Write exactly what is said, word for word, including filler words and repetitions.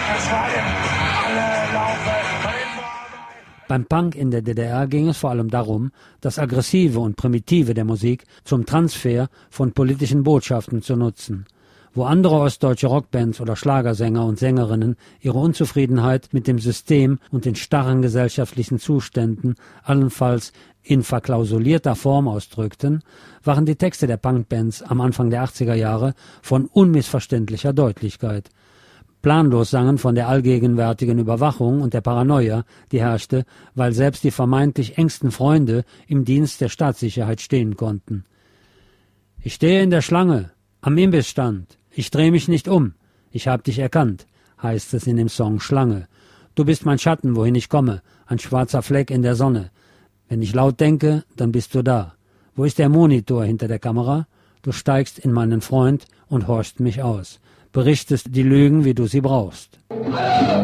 schreien, alle laufen. Beim Punk in der D D R ging es vor allem darum, das Aggressive und Primitive der Musik zum Transfer von politischen Botschaften zu nutzen. Wo andere ostdeutsche Rockbands oder Schlagersänger und Sängerinnen ihre Unzufriedenheit mit dem System und den starren gesellschaftlichen Zuständen allenfalls in verklausulierter Form ausdrückten, waren die Texte der Punkbands am Anfang der achtziger Jahre von unmissverständlicher Deutlichkeit. Planlos sangen von der allgegenwärtigen Überwachung und der Paranoia, die herrschte, weil selbst die vermeintlich engsten Freunde im Dienst der Staatssicherheit stehen konnten. Ich stehe in der Schlange, am Imbissstand. Ich dreh mich nicht um, ich hab dich erkannt, heißt es in dem Song Schlange. Du bist mein Schatten, wohin ich komme, ein schwarzer Fleck in der Sonne. Wenn ich laut denke, dann bist du da. Wo ist der Monitor hinter der Kamera? Du steigst in meinen Freund und horchst mich aus. Berichtest die Lügen, wie du sie brauchst.